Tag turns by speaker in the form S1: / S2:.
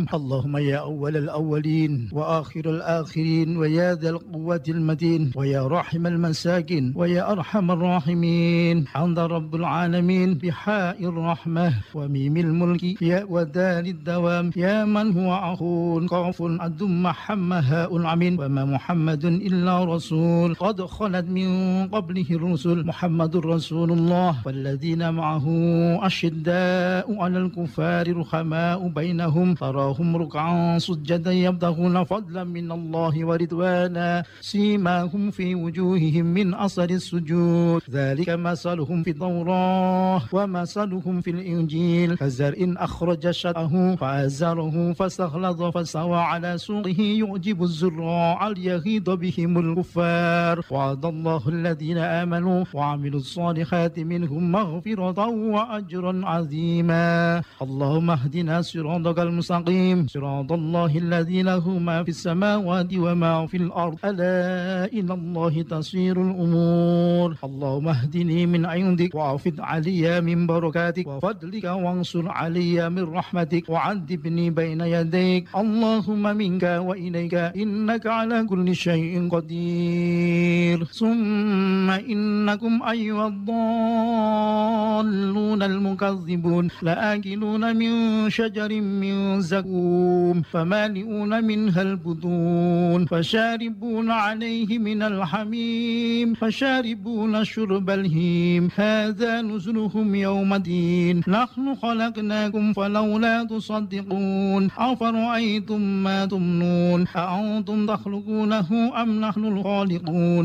S1: اللهم يا أول الأولين وآخر الآخرين ويا ذا القوة المتين ويا راحم المساكين ويا أرحم الراحمين، حمد رب العالمين بحاء الرحمة وميم الملك يا ودال الدوام، يا من هو أخو قاف أدم حمها العمين، وما محمد إلا رسول قد خلت من قبله الرسل، محمد رسول الله والذين معه أشداء على الكفار رحماء بينهم، تراهم ركعا سجدا يبتغون فضلا من الله ورضوانا، سيماهم في وجوههم من أثر السجود، ذلك مثلهم في التوراة ومثلهم في الإنجيل، كزرع أخرج شطأه فأزره فاستغلظ فاستوى على سوقه يعجب الزراع ليغيظ بهم الكفار، وعد الله الذين آمنوا وعملوا الصالحات منهم مغفرة وأجرا عظيما. اللهم اهدنا صراطك المستقيم، صراط الله الذي له ما في السماوات وما في الأرض، ألا إلى الله تصير الأمور. اللهم اهدني من عندك وأفض علي من بركاتك وفضلك وانصر علي من رحمتك وعذبني بين يديك، اللهم منك وإليك إنك على كل شيء قدير. ثم إنكم أيها الضالون المكذبون لآكلون من شجر من زقوم فمالئون منها البطون فشاربون عليه من الحميم فشاربون شرب الهيم، هذا نزلهم يوم الدين، نحن خلقناكم فلولا تصدقون، أفرأيتم ما تمنون أأنتم تخلقونه أم نحن الخالقون